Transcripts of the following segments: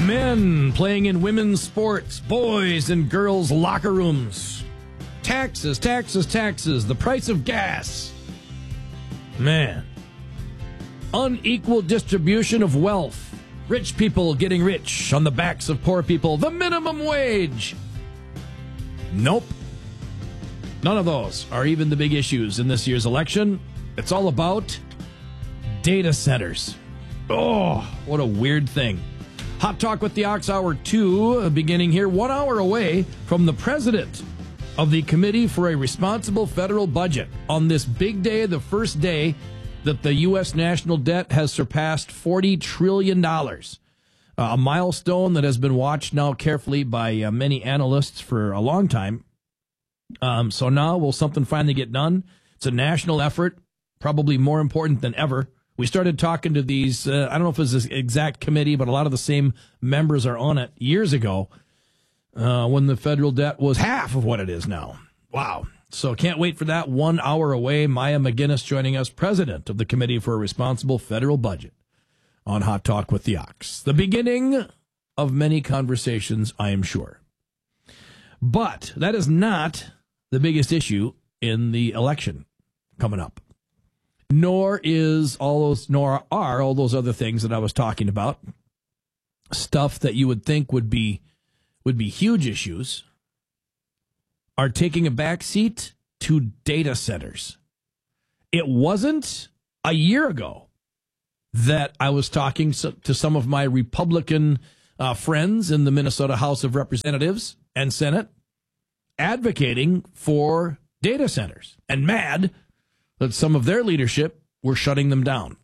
Men playing in women's sports, boys and girls' locker rooms. Taxes, taxes, taxes, the price of gas. Man. Unequal distribution of wealth. Rich people getting rich on the backs of poor people. The minimum wage. Nope. None of those are even the big issues in this year's election. It's all about data centers. Oh, what a weird thing. Hot Talk with the Ox Hour 2, beginning here 1 hour away from the president of the Committee for a Responsible Federal Budget on this big day, the first day that the U.S. national debt has surpassed $40 trillion. A milestone that has been watched now carefully by many analysts for a long time. So now will something finally get done? It's a national effort, probably more important than ever. We started talking to these, I don't know if it was this exact committee, but a lot of the same members are on it years ago when the federal debt was half of what it is now. Wow. So can't wait for that. 1 hour away. Maya McGinnis joining us, president of the Committee for a Responsible Federal Budget on Hot Talk with the Ox. The beginning of many conversations, I am sure. But that is not the biggest issue in the election coming up. Nor are all those other things that I was talking about, stuff that you would think would be huge issues, are taking a back seat to data centers. It wasn't a year ago that I was talking to some of my Republican friends in the Minnesota House of Representatives and Senate advocating for data centers and mad that some of their leadership were shutting them down.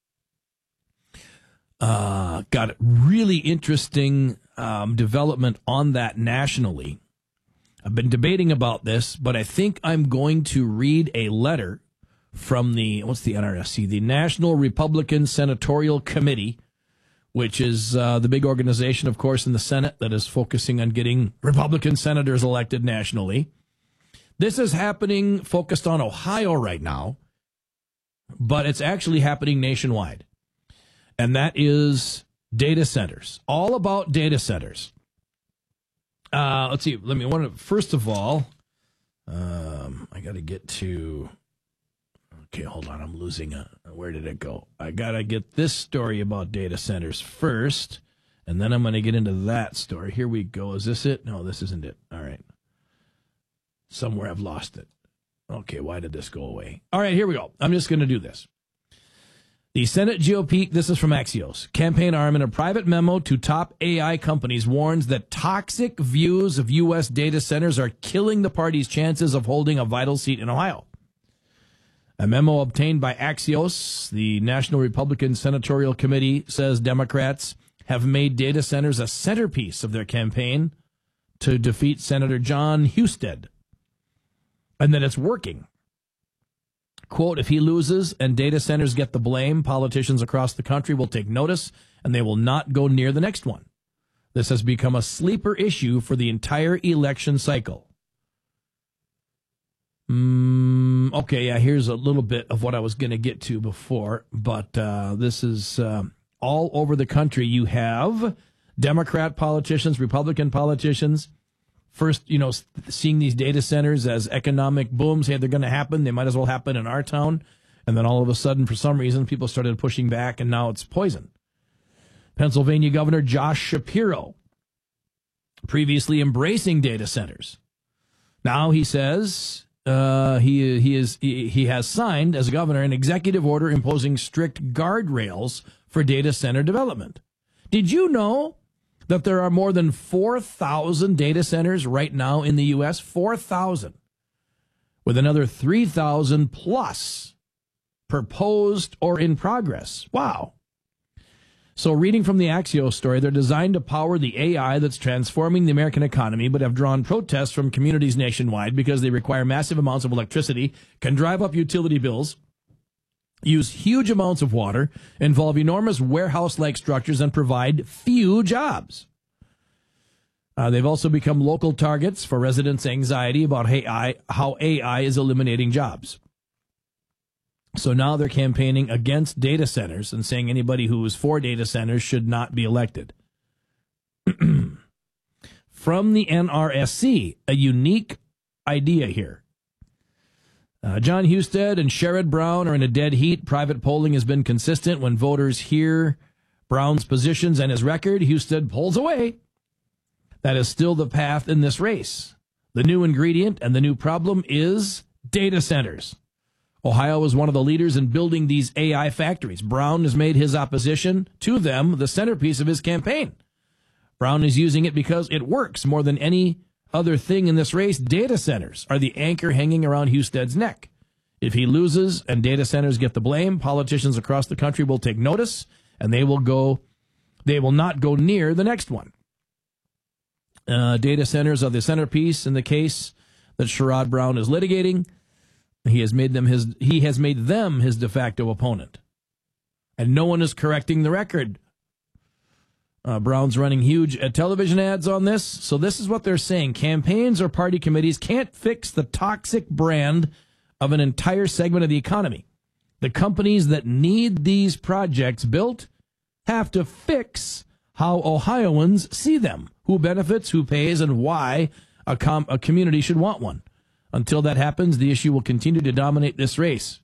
Got a really interesting development on that nationally. I've been debating about this, but I think I'm going to read a letter from the NRSC, the National Republican Senatorial Committee, which is the big organization, of course, in the Senate that is focusing on getting Republican senators elected nationally. This is happening focused on Ohio right now, but it's actually happening nationwide. And that is data centers. All about data centers. Let's see. First of all, I got to get to. Okay, hold on. I'm losing where did it go? I got to get this story about data centers first, and then I'm going to get into that story. Here we go. Is this it? No, this isn't it. All right. Somewhere I've lost it. Okay, why did this go away? All right, here we go. I'm just going to do this. The Senate GOP, this is from Axios, campaign arm in a private memo to top AI companies warns that toxic views of U.S. data centers are killing the party's chances of holding a vital seat in Ohio. A memo obtained by Axios, the National Republican Senatorial Committee, says Democrats have made data centers a centerpiece of their campaign to defeat Senator John Husted. And that it's working. Quote, if he loses and data centers get the blame, politicians across the country will take notice and they will not go near the next one. This has become a sleeper issue for the entire election cycle. Okay, yeah, here's a little bit of what I was going to get to before, but this is all over the country. You have Democrat politicians, Republican politicians, first, seeing these data centers as economic booms. Hey, they're going to happen. They might as well happen in our town. And then all of a sudden, for some reason, people started pushing back, and now it's poison. Pennsylvania Governor Josh Shapiro, previously embracing data centers. Now he says he has signed, as a governor, an executive order imposing strict guardrails for data center development. Did you know that there are more than 4,000 data centers right now in the U.S.? 4,000. With another 3,000 plus proposed or in progress. Wow. So reading from the Axios story, they're designed to power the AI that's transforming the American economy, but have drawn protests from communities nationwide because they require massive amounts of electricity, can drive up utility bills, use huge amounts of water, involve enormous warehouse-like structures, and provide few jobs. They've also become local targets for residents' anxiety about how AI is eliminating jobs. So now they're campaigning against data centers and saying anybody who is for data centers should not be elected. From the NRSC, a unique idea here. John Husted and Sherrod Brown are in a dead heat. Private polling has been consistent. When voters hear Brown's positions and his record, Husted pulls away. That is still the path in this race. The new ingredient and the new problem is data centers. Ohio is one of the leaders in building these AI factories. Brown has made his opposition to them the centerpiece of his campaign. Brown is using it because it works more than any other thing in this race. Data centers are the anchor hanging around Husted's neck. If he loses and data centers get the blame, politicians across the country will take notice, and they will not go near the next one. Data centers are the centerpiece in the case that Sherrod Brown is litigating. He has made them his de facto opponent, and no one is correcting the record. Brown's running huge television ads on this. So this is what they're saying. Campaigns or party committees can't fix the toxic brand of an entire segment of the economy. The companies that need these projects built have to fix how Ohioans see them, who benefits, who pays, and why a community should want one. Until that happens, the issue will continue to dominate this race.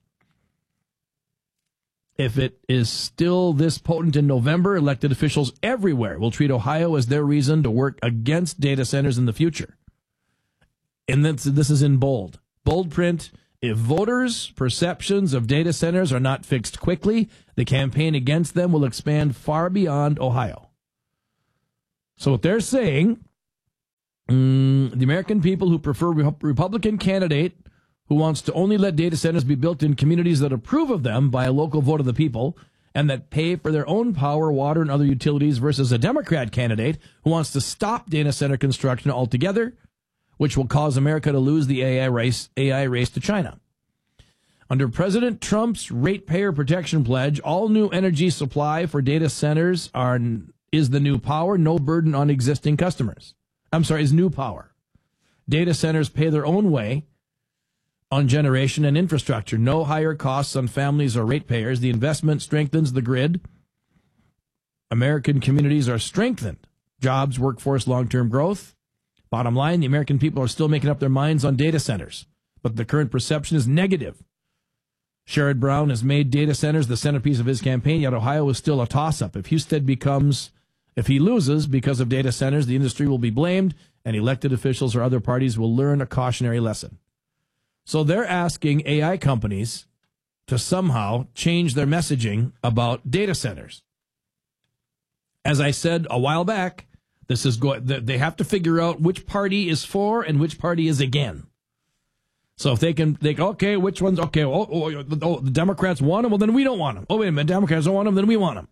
If it is still this potent in November, elected officials everywhere will treat Ohio as their reason to work against data centers in the future. And this is in bold. Bold print. If voters' perceptions of data centers are not fixed quickly, the campaign against them will expand far beyond Ohio. So what they're saying, the American people who prefer Republican candidate who wants to only let data centers be built in communities that approve of them by a local vote of the people and that pay for their own power, water, and other utilities versus a Democrat candidate who wants to stop data center construction altogether, which will cause America to lose the AI race to China. Under President Trump's ratepayer protection pledge, all new energy supply for data centers is the new power, no burden on existing customers. Is new power. Data centers pay their own way on generation and infrastructure. No higher costs on families or ratepayers. The investment strengthens the grid. American communities are strengthened. Jobs, workforce, long-term growth. Bottom line, the American people are still making up their minds on data centers, but the current perception is negative. Sherrod Brown has made data centers the centerpiece of his campaign, yet Ohio is still a toss-up. If he loses because of data centers, the industry will be blamed, and elected officials or other parties will learn a cautionary lesson. So they're asking AI companies to somehow change their messaging about data centers. As I said a while back, they have to figure out which party is for and which party is against. So if okay, which one's okay? The Democrats want them, well then we don't want them. Oh wait a minute, Democrats don't want them, then we want them.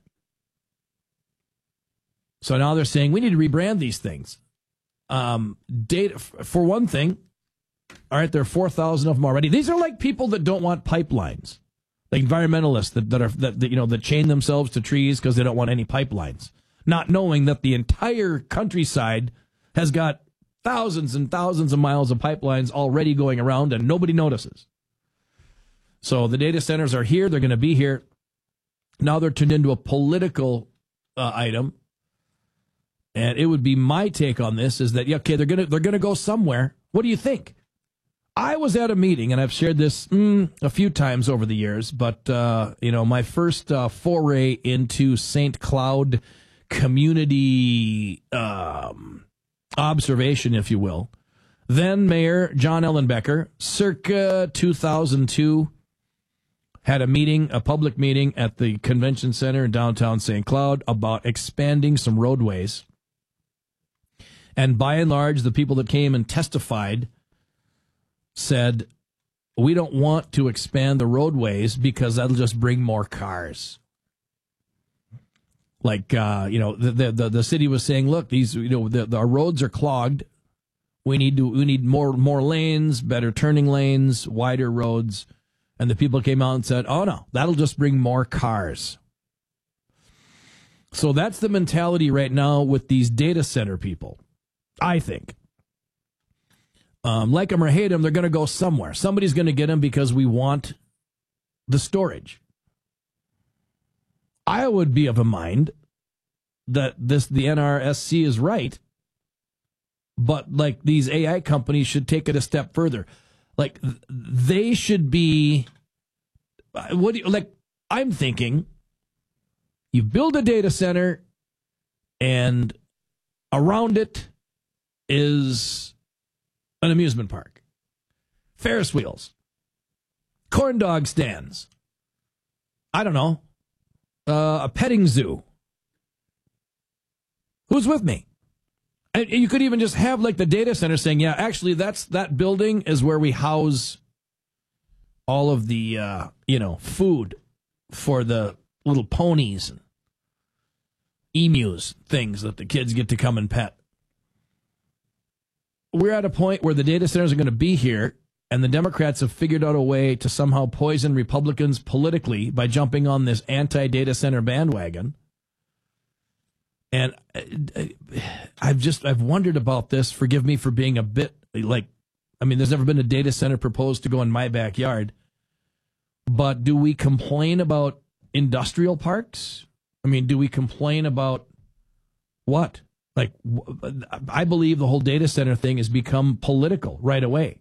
So now they're saying we need to rebrand these things. Data, for one thing. All right, there are 4,000 of them already. These are like people that don't want pipelines, like environmentalists that chain themselves to trees because they don't want any pipelines, not knowing that the entire countryside has got thousands and thousands of miles of pipelines already going around and nobody notices. So the data centers are here. They're going to be here. Now they're turned into a political item. And it would be my take on this is that, they're going to go somewhere. What do you think? I was at a meeting, and I've shared this a few times over the years, but, my first foray into St. Cloud community observation, if you will. Then Mayor John Ellenbecker, circa 2002, had a public meeting at the convention center in downtown St. Cloud about expanding some roadways. And by and large, the people that came and testified said, we don't want to expand the roadways because that'll just bring more cars. Like, the city was saying, look, these, our roads are clogged. We need more lanes, better turning lanes, wider roads. And the people came out and said, oh no, that'll just bring more cars. So that's the mentality right now with these data center people, I think. Like them or hate them, they're going to go somewhere. Somebody's going to get them because we want the storage. I would be of a mind that the NRSC is right, but like these AI companies should take it a step further. Like they should be. I'm thinking, you build a data center, and around it is an amusement park, Ferris wheels, corn dog stands. I don't know, a petting zoo. Who's with me? And you could even just have like the data center saying, yeah, actually that building is where we house all of the, food for the little ponies and emus, things that the kids get to come and pet. We're at a point where the data centers are going to be here, and the Democrats have figured out a way to somehow poison Republicans politically by jumping on this anti-data center bandwagon. And I've wondered about this. Forgive me for being a bit there's never been a data center proposed to go in my backyard. But do we complain about industrial parks? I mean, do we complain about what? Like, I believe the whole data center thing has become political right away.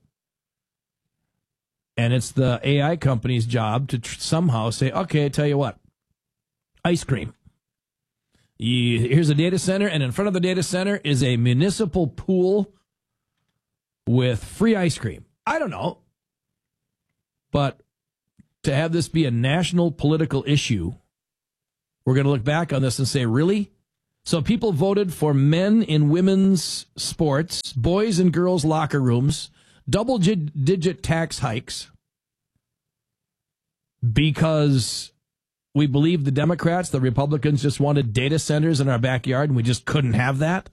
And it's the AI company's job to somehow say, okay, I tell you what, ice cream. Here's a data center, and in front of the data center is a municipal pool with free ice cream. I don't know. But to have this be a national political issue, we're going to look back on this and say, really? So people voted for men in women's sports, boys and girls' locker rooms, double-digit tax hikes because we believe the Democrats, the Republicans just wanted data centers in our backyard and we just couldn't have that?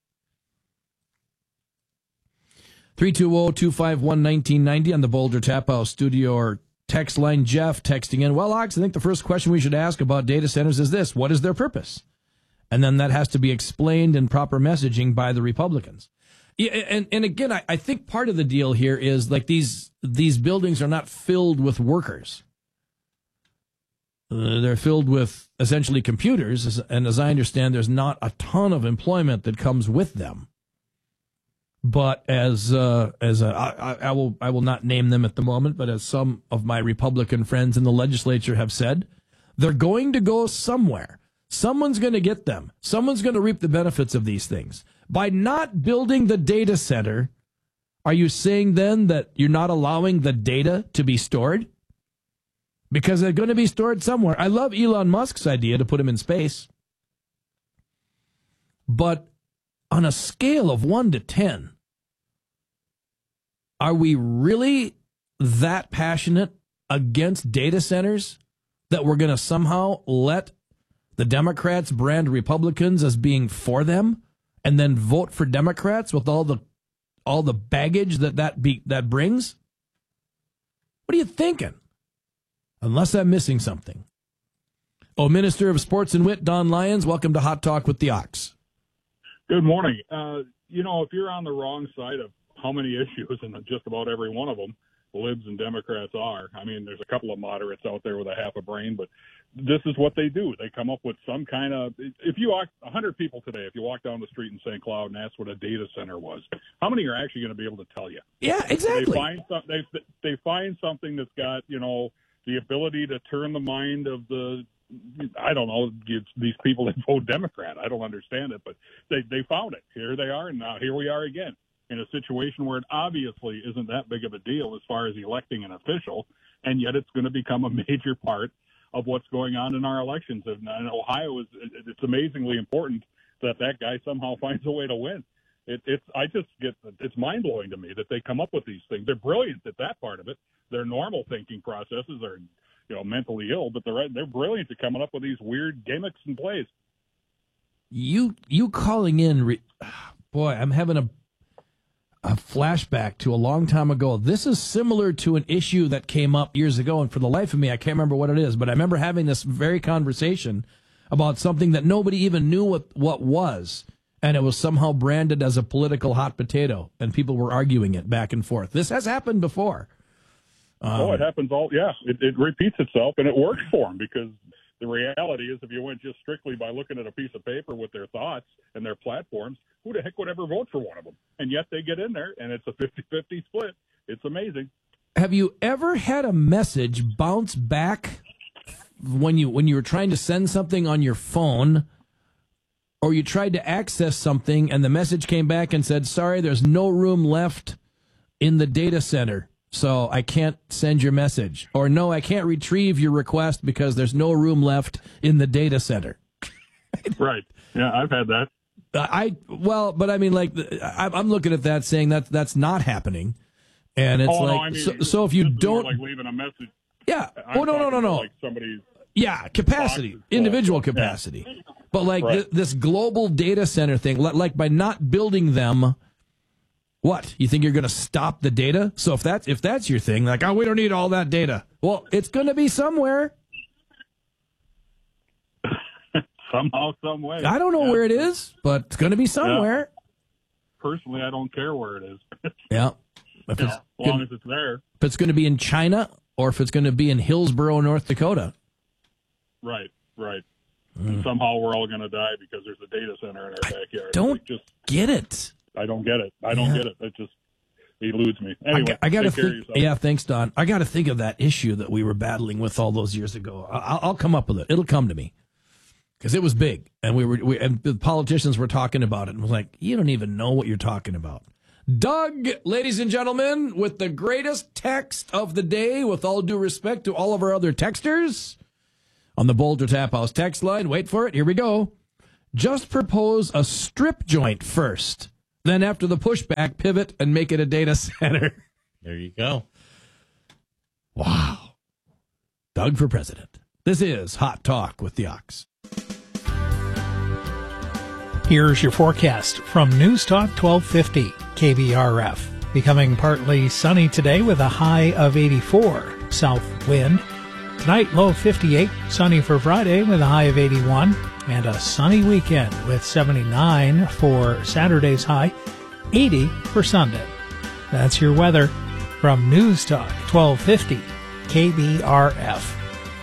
320-251-1990 on the Boulder Tap House studio or text line. Jeff texting in, well, Ox, I think the first question we should ask about data centers is this: what is their purpose? And then that has to be explained in proper messaging by the Republicans. Yeah, and again, I think part of the deal here is like these buildings are not filled with workers. They're filled with essentially computers, and as I understand, there's not a ton of employment that comes with them. But I will not name them at the moment, but as some of my Republican friends in the legislature have said, they're going to go somewhere. Someone's going to get them. Someone's going to reap the benefits of these things. By not building the data center, are you saying then that you're not allowing the data to be stored? Because they're going to be stored somewhere. I love Elon Musk's idea to put them in space. But on a scale of 1 to 10, are we really that passionate against data centers that we're going to somehow let the Democrats brand Republicans as being for them and then vote for Democrats with all the baggage that brings? What are you thinking? Unless I'm missing something. Oh, Minister of Sports and Wit, Don Lyons, welcome to Hot Talk with the Ox. Good morning. If you're on the wrong side of how many issues, and just about every one of them, libs and Democrats are. I mean, there's a couple of moderates out there with a half a brain, but this is what they do. They come up with some kind of, if you walk 100 people today, if you walk down the street in St. Cloud and ask what a data center was, how many are actually going to be able to tell you? Yeah, exactly. They find something that's got, the ability to turn the mind of these people that vote Democrat. I don't understand it, but they found it. Here they are, and now here we are again in a situation where it obviously isn't that big of a deal as far as electing an official, and yet it's going to become a major part of what's going on in our elections. And Ohio it's amazingly important that guy somehow finds a way to win. It's mind-blowing to me that they come up with these things. They're brilliant at that part of it. Their normal thinking processes are, mentally ill, but they're brilliant at coming up with these weird gimmicks and plays. You calling in, boy, I'm having a flashback to a long time ago. This is similar to an issue that came up years ago, and for the life of me, I can't remember what it is, but I remember having this very conversation about something that nobody even knew what was, and it was somehow branded as a political hot potato, and people were arguing it back and forth. This has happened before. It happens it repeats itself, and it works for them because The reality is, if you went just strictly by looking at a piece of paper with their thoughts and their platforms, who the heck would ever vote for one of them? And yet they get in there, and it's a 50-50 split. It's amazing. Have you ever had a message bounce back when you were trying to send something on your phone, or you tried to access something and the message came back and said, sorry, there's no room left in the data center, so I can't send your message? Or no, I can't retrieve your request because there's no room left in the data center. Right. Yeah, I've had that. But I mean, like, I'm looking at that saying that's not happening. And it's so if you don't, like leaving a message. Yeah. No. Like somebody's. Yeah, capacity, individual capacity. Yeah. But like this global data center thing, like by not building them, what? You think you're going to stop the data? So if that's your thing, like, we don't need all that data. Well, it's going to be somewhere. Somehow, some way. I don't know where it is, but it's going to be somewhere. Yeah. Personally, I don't care where it is. Yeah. As long as it's there. If it's going to be in China or if it's going to be in Hillsboro, North Dakota. Right. And somehow we're all going to die because there's a data center in our backyard. Don't get it. I don't get it. It just eludes me. Anyway, I got to think. Yeah, thanks, Don. I got to think of that issue that we were battling with all those years ago. I'll come up with it. It'll come to me because it was big, and and the politicians were talking about it, and was like, you don't even know what you're talking about. Doug, ladies and gentlemen, with the greatest text of the day, with all due respect to all of our other texters, on the Boulder Tap House text line. Wait for it. Here we go. Just propose a strip joint first. Then after the pushback, pivot and make it a data center. There you go. Wow. Doug for president. This is Hot Talk with the Ox. Here's your forecast from News Talk 1250 KBRF. Becoming partly sunny today with a high of 84. South wind. Tonight, low of 58. Sunny for Friday with a high of 81. And a sunny weekend with 79 for Saturday's high. 80 for Sunday. That's your weather from News Talk 1250 KBRF.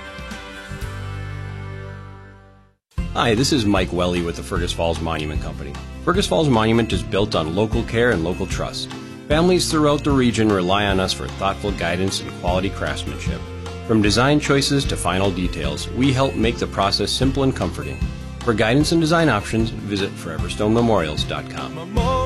Hi, this is Mike Welly with the Fergus Falls Monument Company. Fergus Falls Monument is built on local care and local trust. Families throughout the region rely on us for thoughtful guidance and quality craftsmanship. From design choices to final details, we help make the process simple and comforting. For guidance and design options, visit foreverstonememorials.com.